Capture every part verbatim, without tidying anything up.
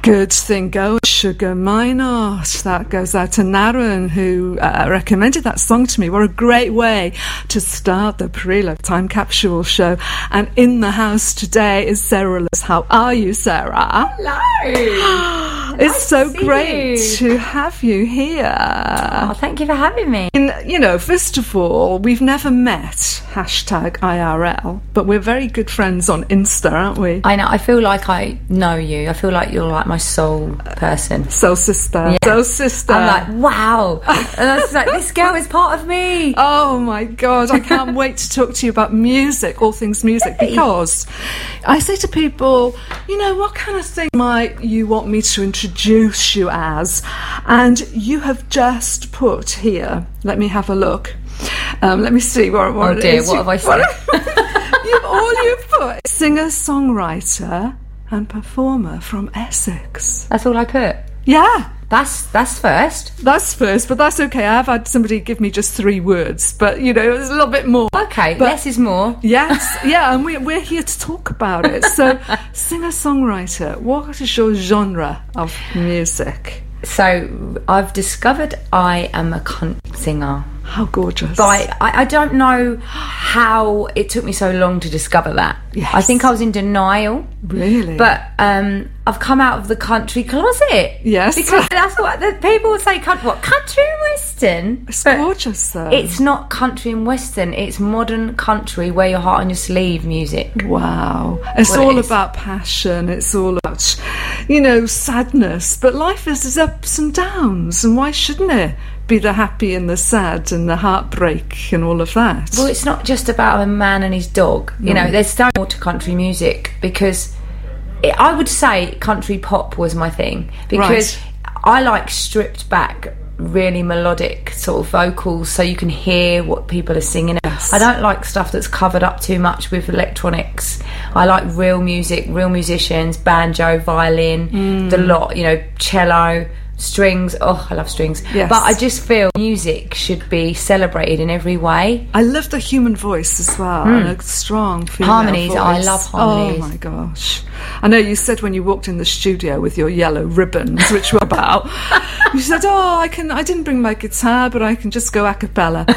Good thing going, Sugar Minot. That goes out to Naren, who uh, recommended that song to me. What a great way to start the Pre-Love Time Capsule show. And in the house today is Sarah Lewis. How are you, Sarah? Hello. It's nice so to great you. to have you here. Oh, thank you for having me. And, you know, first of all, we've never met, hashtag I R L, but we're very good friends on Insta, aren't we? I know. I feel like I know you. I feel like you're like my soul person. Soul sister. Yeah. Soul sister. I'm like, wow. And I was like, this girl is part of me. Oh my God, I can't wait to talk to you about music, all things music, because I say to people, you know, what kind of thing might you want me to introduce you as? And you have just put here, let me have a look. Um, let me see what, what Oh it dear, is. what have I said? You've, all you've put, singer-songwriter and performer from Essex. That's all I put. Yeah. That's that's first. That's first, but that's okay. I've had somebody give me just three words, but you know, there's a little bit more. Okay, but, less is more. Yes, yeah, and we, we're here to talk about it. So, singer-songwriter, what is your genre of music? So, I've discovered I am a country singer. How gorgeous. But I, I, I don't know how it took me so long to discover that. Yes. I think I was in denial. Really? But um, I've come out of the country closet. Yes. Because that's what the people would say, country, what, country and western? It's But gorgeous, though. It's not country and western. It's modern country, wear your heart on your sleeve music. Wow. It's What it all is. about passion. It's all about, you know, sadness. But life is its ups and downs, and why shouldn't it be the happy and the sad and the heartbreak and all of that? Well, it's not just about a man and his dog. You No. know, there's so more to country music because it, I would say country pop was my thing because I like stripped back, really melodic sort of vocals so you can hear what people are singing. Yes. I don't like stuff that's covered up too much with electronics. I like real music, real musicians, banjo, violin, Mm. the lot, you know, cello, strings. Oh, I love strings. Yes. But I just feel music should be celebrated in every way. I love the human voice as well, and a strong female Harmonies, voice. I love harmonies. Oh my gosh. I know you said when you walked in the studio with your yellow ribbons, which were about, you said, oh, I can. I didn't bring my guitar, but I can just go a cappella.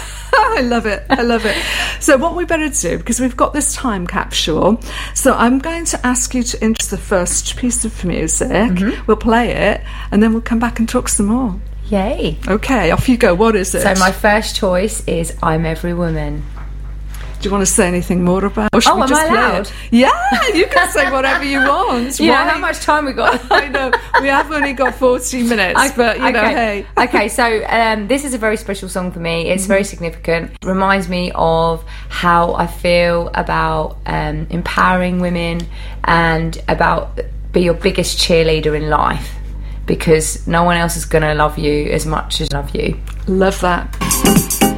I love it. I love it. So what we better do, because we've got this time capsule, so I'm going to ask you to introduce the first piece of music. Mm-hmm. We'll play it, and then we'll come back and talk some more. Yay. Okay, off you go. What is it? So my first choice is I'm Every Woman. Do you want to say anything more about it? Or should Oh, we am just I play allowed? it? Yeah, you can say whatever you want. You know Why- how much time we got? I know. We have only got forty minutes, but, you know, hey. Okay, so um, this is a very special song for me. It's very significant. It reminds me of how I feel about um, empowering women and about be your biggest cheerleader in life because no one else is going to love you as much as I love you. Love that.